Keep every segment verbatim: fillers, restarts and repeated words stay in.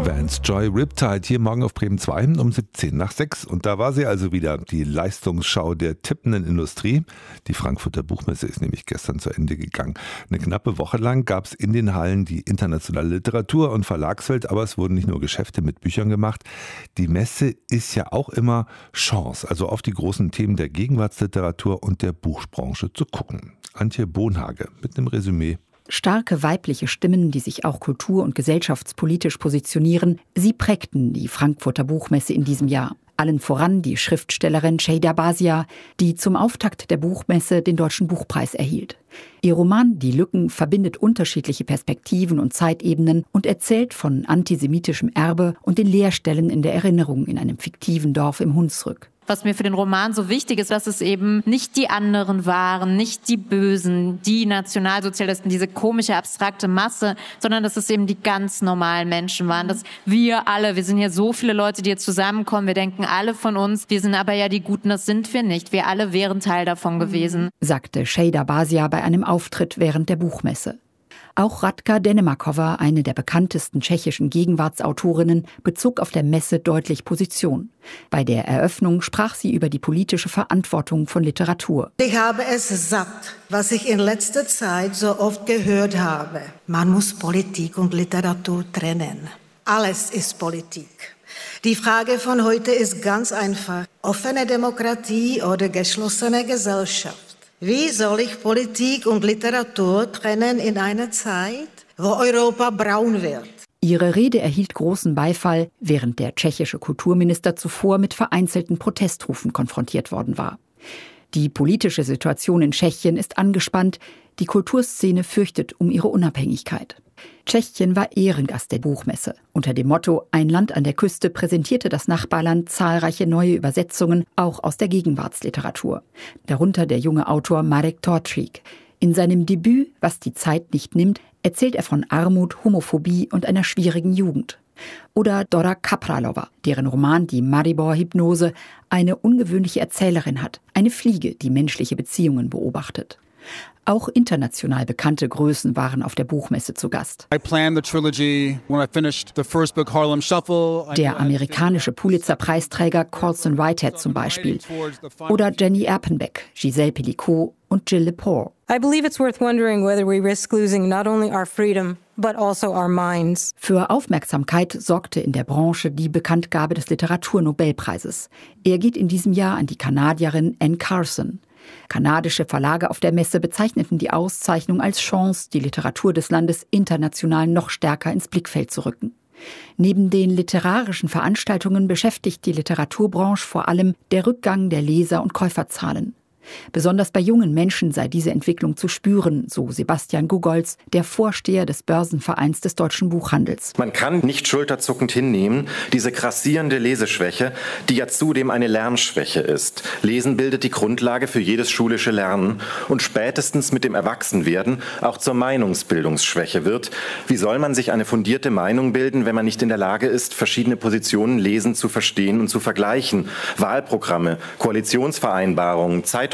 Vance Joy Riptide hier morgen auf Bremen zwei um siebzehn nach sechs. Und da war sie also wieder, die Leistungsschau der tippenden Industrie. Die Frankfurter Buchmesse ist nämlich gestern zu Ende gegangen. Eine knappe Woche lang gab es in den Hallen die internationale Literatur- und Verlagswelt, aber es wurden nicht nur Geschäfte mit Büchern gemacht. Die Messe ist ja auch immer Chance, also auf die großen Themen der Gegenwartsliteratur und der Buchbranche zu gucken. Antje Bohnhage mit einem Resümee. Starke weibliche Stimmen, die sich auch kultur- und gesellschaftspolitisch positionieren, sie prägten die Frankfurter Buchmesse in diesem Jahr. Allen voran die Schriftstellerin Sheyda Bazia, die zum Auftakt der Buchmesse den Deutschen Buchpreis erhielt. Ihr Roman Die Lücken verbindet unterschiedliche Perspektiven und Zeitebenen und erzählt von antisemitischem Erbe und den Leerstellen in der Erinnerung in einem fiktiven Dorf im Hunsrück. Was mir für den Roman so wichtig ist, dass es eben nicht die anderen waren, nicht die Bösen, die Nationalsozialisten, diese komische, abstrakte Masse, sondern dass es eben die ganz normalen Menschen waren, dass wir alle, wir sind hier so viele Leute, die jetzt zusammenkommen, wir denken alle von uns, wir sind aber ja die Guten, das sind wir nicht, wir alle wären Teil davon gewesen, sagte Sheyda Bazia bei einem Auftritt während der Buchmesse. Auch Radka Denemakova, eine der bekanntesten tschechischen Gegenwartsautorinnen, bezog auf der Messe deutlich Position. Bei der Eröffnung sprach sie über die politische Verantwortung von Literatur. Ich habe es satt, was ich in letzter Zeit so oft gehört habe. Man muss Politik und Literatur trennen. Alles ist Politik. Die Frage von heute ist ganz einfach. Offene Demokratie oder geschlossene Gesellschaft? Wie soll ich Politik und Literatur trennen in einer Zeit, wo Europa braun wird? Ihre Rede erhielt großen Beifall, während der tschechische Kulturminister zuvor mit vereinzelten Protestrufen konfrontiert worden war. Die politische Situation in Tschechien ist angespannt, die Kulturszene fürchtet um ihre Unabhängigkeit. Tschechien war Ehrengast der Buchmesse. Unter dem Motto »Ein Land an der Küste« präsentierte das Nachbarland zahlreiche neue Übersetzungen, auch aus der Gegenwartsliteratur. Darunter der junge Autor Marek Tortrík. In seinem Debüt »Was die Zeit nicht nimmt« erzählt er von Armut, Homophobie und einer schwierigen Jugend. Oder Dora Kapralova, deren Roman »Die Maribor-Hypnose« eine ungewöhnliche Erzählerin hat, eine Fliege, die menschliche Beziehungen beobachtet. Auch international bekannte Größen waren auf der Buchmesse zu Gast. Der amerikanische Pulitzer-Preisträger Colson Whitehead zum Beispiel. Oder Jenny Erpenbeck, Giselle Pellicot und Jill Lepore. I believe it's worth wondering whether we risk losing not only our freedom, but also our minds. Für Aufmerksamkeit sorgte in der Branche die Bekanntgabe des Literaturnobelpreises. Er geht in diesem Jahr an die Kanadierin Anne Carson. Kanadische Verlage auf der Messe bezeichneten die Auszeichnung als Chance, die Literatur des Landes international noch stärker ins Blickfeld zu rücken. Neben den literarischen Veranstaltungen beschäftigt die Literaturbranche vor allem der Rückgang der Leser- und Käuferzahlen. Besonders bei jungen Menschen sei diese Entwicklung zu spüren, so Sebastian Gugolz, der Vorsteher des Börsenvereins des deutschen Buchhandels. Man kann nicht schulterzuckend hinnehmen, diese grassierende Leseschwäche, die ja zudem eine Lernschwäche ist. Lesen bildet die Grundlage für jedes schulische Lernen und spätestens mit dem Erwachsenwerden auch zur Meinungsbildungsschwäche wird. Wie soll man sich eine fundierte Meinung bilden, wenn man nicht in der Lage ist, verschiedene Positionen lesen, zu verstehen und zu vergleichen? Wahlprogramme, Koalitionsvereinbarungen, Zeitungsartikel.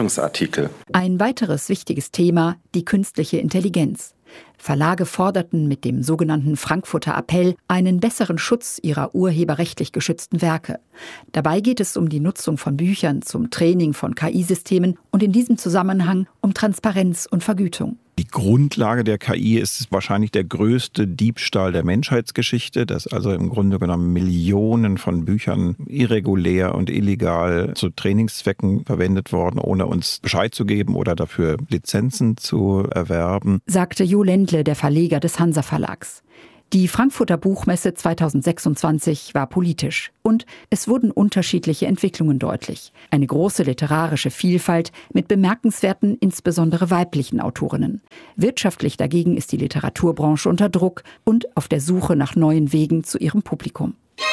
Ein weiteres wichtiges Thema, die künstliche Intelligenz. Verlage forderten mit dem sogenannten Frankfurter Appell einen besseren Schutz ihrer urheberrechtlich geschützten Werke. Dabei geht es um die Nutzung von Büchern zum Training von K I-Systemen und in diesem Zusammenhang um Transparenz und Vergütung. Die Grundlage der K I ist wahrscheinlich der größte Diebstahl der Menschheitsgeschichte, dass also im Grunde genommen Millionen von Büchern irregulär und illegal zu Trainingszwecken verwendet worden, ohne uns Bescheid zu geben oder dafür Lizenzen zu erwerben, sagte Jo Ländle, der Verleger des Hansa Verlags. Die Frankfurter Buchmesse zweitausendsechsundzwanzig war politisch und es wurden unterschiedliche Entwicklungen deutlich. Eine große literarische Vielfalt mit bemerkenswerten, insbesondere weiblichen Autorinnen. Wirtschaftlich dagegen ist die Literaturbranche unter Druck und auf der Suche nach neuen Wegen zu ihrem Publikum.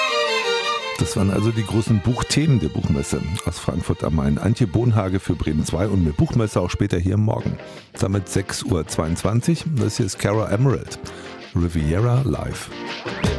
Das waren also die großen Buchthemen der Buchmesse aus Frankfurt am Main. Antje Bohnhage für Bremen zwei und mit Buchmesse auch später hier morgen. Damit sechs Uhr zweiundzwanzig. Das hier ist Cara Emerald. Riviera Live.